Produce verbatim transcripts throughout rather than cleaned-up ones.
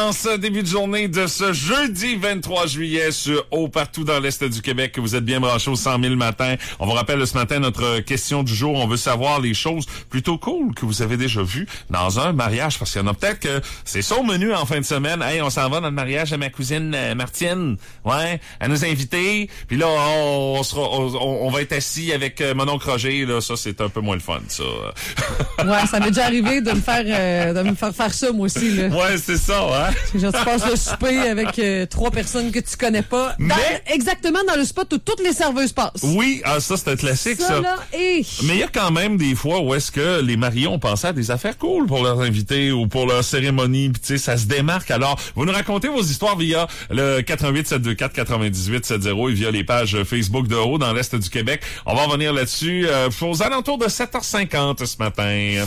en ce début de journée de ce jeudi vingt-trois juillet sur haut partout dans l'Est du Québec. Vous êtes bien branchés au cent mille matin. On vous rappelle ce matin notre question du jour. On veut savoir les choses plutôt cool que vous avez déjà vues dans un mariage. Parce qu'il y en a peut-être que c'est ça au menu en fin de semaine. Hey, on s'en va dans le mariage de ma cousine euh, Martine. Ouais, elle nous a invités. Puis là, on, on, sera, on, on va être assis avec euh, mon oncle Roger. Là, ça, c'est un peu moins le fun, ça. Ouais, ça m'est déjà arrivé de me faire euh, de me faire faire ça, moi aussi, là. Ouais, c'est ça, hein? Genre, tu passes le souper avec euh, trois personnes que tu connais pas. Dans, Mais... Exactement dans le spot où toutes les serveuses passent. Oui, ah, ça, c'est un classique, ça. Ça, là, et... Mais il y a quand même des fois où est-ce que les mariés ont pensé à des affaires cool pour leurs invités ou pour leur cérémonie. Puis, tu sais, ça se démarque. Alors, vous nous racontez vos histoires via le quatre un huit sept deux quatre quatre-vingt-dix-huit soixante et via les pages Facebook de Haut dans l'Est du Québec. On va revenir là-dessus euh, aux alentours de sept heures cinquante ce matin.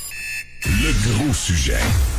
Le gros sujet.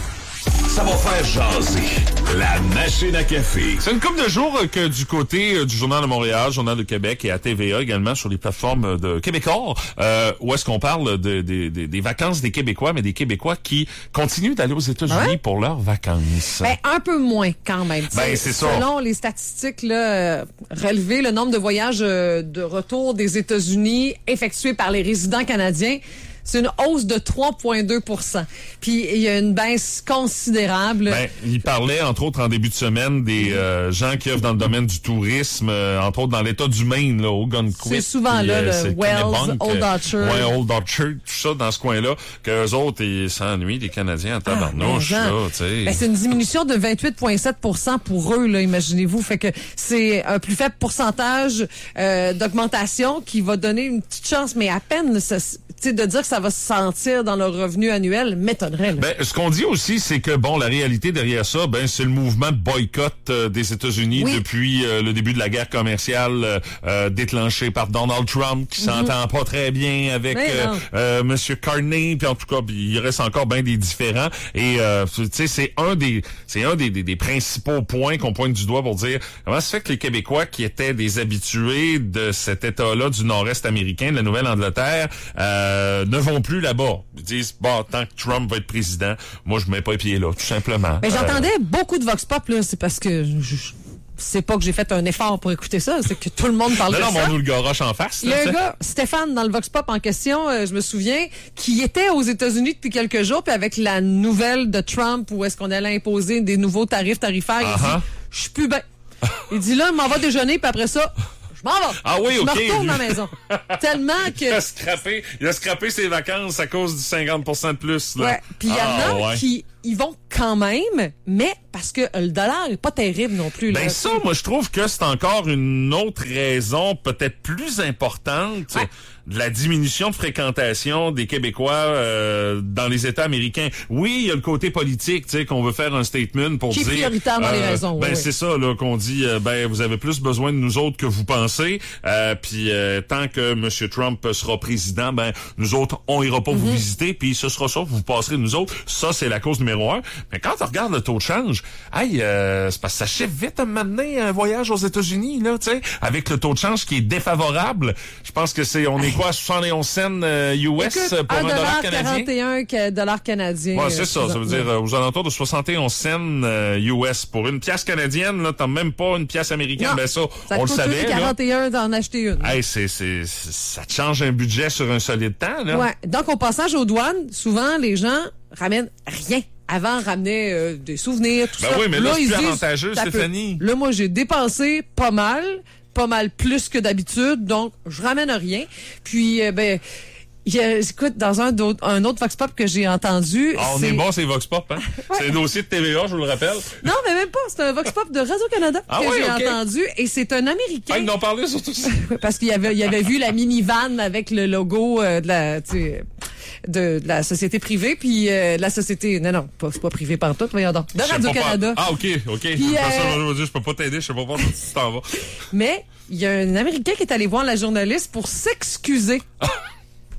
Ça va faire jaser. La machine à café. C'est une couple de jours que du côté du Journal de Montréal, Journal de Québec et à T V A également sur les plateformes de Québécois, euh, où est-ce qu'on parle de, de, de, des vacances des Québécois, mais des Québécois qui continuent d'aller aux États-Unis ouais? pour leurs vacances. Ben, un peu moins quand même. Ben, c'est ça. Selon les statistiques là, relevées, le nombre de voyages de retour des États-Unis effectués par les résidents canadiens, c'est une hausse de trois virgule deux pour cent. Puis il y a une baisse considérable. Ben, il parlait, entre autres, en début de semaine, des euh, gens qui œuvrent dans le domaine du tourisme, euh, entre autres dans l'État du Maine, là, au Gunquit. C'est souvent puis, là, euh, le Wells, Old Orchard. Ouais, Old Orchard, tout ça, dans ce coin-là, qu'eux autres, ils s'ennuient des Canadiens en tabarnouche, ah, là, tu sais. Ben, c'est une diminution de vingt-huit virgule sept pour cent pour eux, là, imaginez-vous. Fait que c'est un plus faible pourcentage euh, d'augmentation qui va donner une petite chance, mais à peine, ça, de dire que ça va se sentir dans leur revenu annuel m'étonnerait. Ben, ce qu'on dit aussi, c'est que, bon, la réalité derrière ça, ben, c'est le mouvement de boycott euh, des États-Unis oui. depuis euh, le début de la guerre commerciale euh, déclenchée par Donald Trump, qui mm-hmm. s'entend pas très bien avec euh, euh, Monsieur Carney, puis en tout cas, il reste encore bien des différends. Et euh, tu sais, c'est un des, c'est un des, des, des principaux points qu'on pointe du doigt pour dire comment ça fait que les Québécois qui étaient des habitués de cet État-là du Nord-Est américain, de la Nouvelle-Angleterre, euh, ne vont plus là-bas. Ils disent, bon, tant que Trump va être président, moi, je mets pas les pieds là, tout simplement. Mais j'entendais euh... beaucoup de Vox Pop, là, c'est parce que je, je, c'est pas que j'ai fait un effort pour écouter ça, c'est que tout le monde parle non, de non, ça. Non, on nous le garoche en face. Il y a un gars, Stéphane, dans le Vox Pop en question, euh, je me souviens, qui était aux États-Unis depuis quelques jours, puis avec la nouvelle de Trump, où est-ce qu'on allait imposer des nouveaux tarifs tarifaires, uh-huh. il dit, je suis plus bien. Il dit, là, il m'en va déjeuner, puis après ça... Je m'en vais. Ah oui, je OK. Je me retourne à la maison. Tellement que... Il a scrappé, il a scrappé ses vacances à cause du cinquante pour cent de plus. Là. Ouais. Puis il y en ah, a ouais. qui y vont quand même, mais parce que le dollar est pas terrible non plus. Là. Ben ça, moi, je trouve que c'est encore une autre raison peut-être plus importante ouais. de la diminution de fréquentation des Québécois euh, dans les États américains. Oui, il y a le côté politique, tu sais, qu'on veut faire un statement pour qui dire... Qui est prioritaire dans euh, les raisons. Ben oui, c'est oui. ça, là, qu'on dit, euh, ben vous avez plus besoin de nous autres que vous pensez, euh, puis euh, tant que M. Trump sera président, ben nous autres, on ira pas mm-hmm. vous visiter, puis ce sera ça, vous passerez nous autres. Ça, c'est la cause numéro un. Mais quand on regarde le taux de change, hey, euh, c'est parce que ça achève vite à m'amener un voyage aux États-Unis, là, tu sais, avec le taux de change qui est défavorable. Je pense que c'est, on est quoi, soixante et onze cents euh, U S Écoute, pour un dollar canadien? quarante et un dollars canadiens. Ouais, c'est ça. Ça veut dire euh, aux alentours de soixante et onze cents euh, U S. Pour une pièce canadienne, là, t'as même pas une pièce américaine. Non, ben ça, ça on le savait. quarante et un d'en acheter une. Hey, c'est, c'est, c'est, ça te change un budget sur un solide temps, là. Ouais. Donc, au passage aux douanes, souvent, les gens ramènent rien. Avant, on ramenait euh, des souvenirs, tout ben ça. Ben oui, mais là, là c'est plus disent, avantageux, Stéphanie. Là, moi, j'ai dépensé pas mal, pas mal plus que d'habitude, donc je ramène rien. Puis, euh, ben... Il y a, écoute, dans un, un autre Vox Pop que j'ai entendu... Ah, on c'est... est bon, c'est Vox Pop, hein? Ouais. C'est un dossier de T V A, je vous le rappelle. Non, mais même pas. C'est un Vox Pop de Radio-Canada ah, que ouais, j'ai okay. entendu. Et c'est un Américain... Ah, ils en ont parlé surtout ça. Parce qu'il y avait, il avait vu la minivan avec le logo euh, de la... Tu sais, de, de la société privée, puis euh, la société... Non, non, pas, c'est pas privé pantoute, voyons donc. De Radio-Canada. Ah, OK, OK. Puis, euh... ça, je, je, je peux pas t'aider, je sais pas voir si tu t'en vas. Mais il y a un Américain qui est allé voir la journaliste pour s'excuser.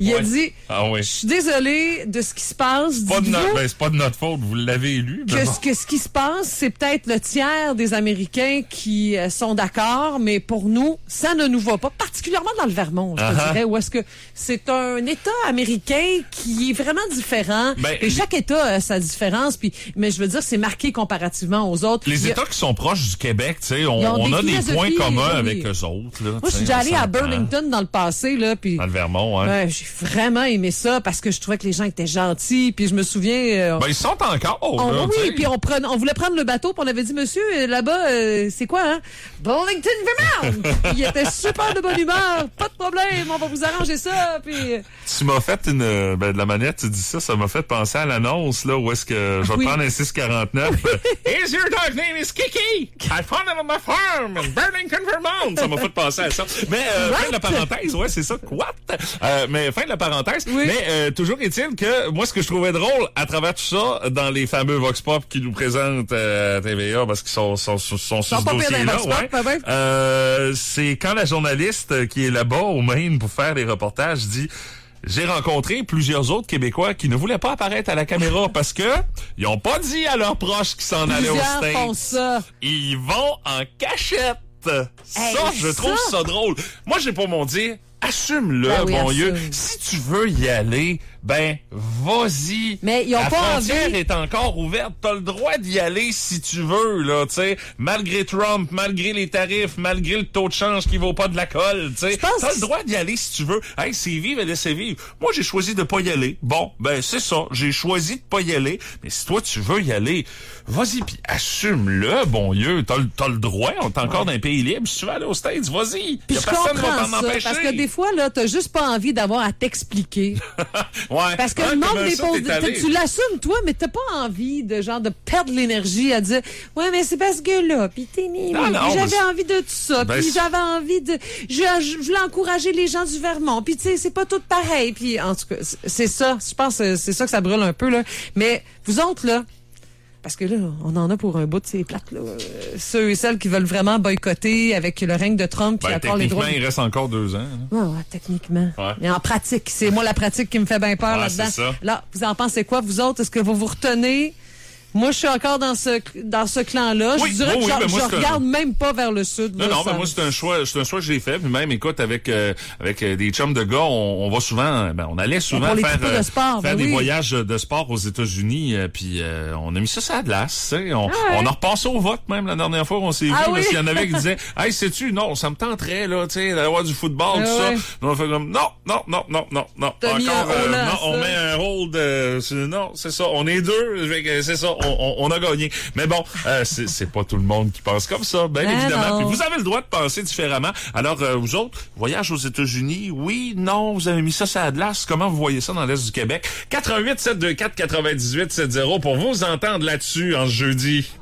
Il ouais. a dit, ah, oui. je suis désolé de ce qui se passe. Pas de notre, ben, c'est pas de notre faute, vous l'avez élu. Que, ce, que ce qui se passe, c'est peut-être le tiers des Américains qui euh, sont d'accord, mais pour nous, ça ne nous va pas, particulièrement dans le Vermont, je uh-huh. te dirais, où est-ce que c'est un État américain qui est vraiment différent. Ben, et chaque les... État a sa différence, puis, mais je veux dire, c'est marqué comparativement aux autres. Les États a... qui sont proches du Québec, tu sais, on, on des a des points communs oui. avec eux autres. Là, moi, je suis déjà allée à Burlington dans le passé, là, puis dans le Vermont, hein. Ouais, j'ai vraiment aimé ça parce que je trouvais que les gens étaient gentils, puis je me souviens. Euh, ben ils sont encore. On, là, oui, puis on prenait, on voulait prendre le bateau, puis on avait dit monsieur là-bas, euh, c'est quoi hein? Burlington, Vermont. Il était super de bonne humeur, pas de problème, on va vous arranger ça. Puis tu m'as fait une, ben de la manière tu dis ça, ça m'a fait penser à l'annonce là où est-ce que je vais oui. prendre un six quarante-neuf. Is your dog name is Kiki? I found him on my farm in Burlington, Vermont. Ça m'a fait penser à ça. Mais euh, fin de la parenthèse, ouais, c'est ça. What? Euh, mais fin de la parenthèse. Oui. Mais euh, toujours est-il que moi, ce que je trouvais drôle à travers tout ça, dans les fameux Vox Pop qui nous présentent euh, à T V A, parce qu'ils sont, sont, sont, sont sur ce dossier-là, ouais, Pop, ouais. euh, c'est quand la journaliste qui est là-bas au Maine pour faire les reportages dit... J'ai rencontré plusieurs autres Québécois qui ne voulaient pas apparaître à la caméra parce que ils ont pas dit à leurs proches qu'ils s'en allaient au States. Font ça. Ils vont en cachette. Hey, ça, je ça? trouve ça drôle. Moi, j'ai pas mon dire. Assume-le, ben oui, mon assume. Dieu. Si tu veux y aller, ben, vas-y. Mais ils ont la pas frontière envie. est encore ouverte. T'as le droit d'y aller si tu veux, là, tu sais. Malgré Trump, malgré les tarifs, malgré le taux de change qui vaut pas de la colle, tu sais. T'as le droit d'y aller si tu veux. Hey, c'est vivre et laisser vivre. Moi, j'ai choisi de pas y aller. Bon, ben, c'est ça. J'ai choisi de pas y aller. Mais si toi, tu veux y aller, vas-y, puis assume-le, bon Dieu. T'as, t'as le droit. On est encore ouais. dans un pays libre. Si tu veux aller aux States, vas-y. Puis y a je personne qui va t'en ça, empêcher. parce que des fois, là, t'as juste pas envie d'avoir à t'expliquer. ouais. Parce que ouais, le monde des pauvres, tu l'assumes, toi, mais t'as pas envie de, genre, de perdre l'énergie à dire, ouais, mais c'est parce que là, pis t'es né, j'avais mais... envie de tout ça, ben, pis j'avais envie de, je, je voulais encourager les gens du Vermont, pis tu sais, c'est pas tout pareil, puis en tout cas, c'est ça, je pense, c'est ça que ça brûle un peu, là. Mais, vous autres, là, parce que là, on en a pour un bout de ces plaques, là. Euh, ceux et celles qui veulent vraiment boycotter avec le règne de Trump. Ben, puis encore les droits. Techniquement, il reste encore deux ans. Hein. Ouais, ouais, techniquement. Ouais. Mais en pratique, c'est moi la pratique qui me fait bien peur ouais, là-dedans. C'est ça. Là, vous en pensez quoi, vous autres? Est-ce que vous vous retenez? Moi, je suis encore dans ce dans ce clan-là. Oui, je dirais oui, que oui, je, moi, je regarde un... même pas vers le sud. Non, là, non, ça... ben moi, c'est un choix, c'est un choix que j'ai fait. Puis même, écoute, avec euh, avec euh, des chums de gars, on, on va souvent, ben, on allait souvent faire, euh, de sport, faire ben des oui. voyages de sport aux États-Unis. Euh, puis euh, on a mis ça sur la glace. Tu sais, on, ah ouais. on a repassé au vote même la dernière fois qu'on s'est ah vu. Oui? Parce qu'il y en avait qui disaient, hey, sais-tu, non, ça me tenterait là, tu sais, d'avoir du football, ah tout ouais. ça. On a fait comme, non, non, non, non, non, non. T'as Encore, mis un euh, là, non, on ça. met un hold. Euh, non, c'est ça. On est deux. C'est ça. On, on, on a gagné. Mais bon. Euh, c'est, c'est pas tout le monde qui pense comme ça, bien ben évidemment. Non. Puis vous avez le droit de penser différemment. Alors, euh, vous autres, voyage aux États-Unis, oui, non, vous avez mis ça sur la glace. Comment vous voyez ça dans l'Est du Québec? quatre un huit sept deux quatre neuf huit sept zéro pour vous entendre là-dessus en ce jeudi.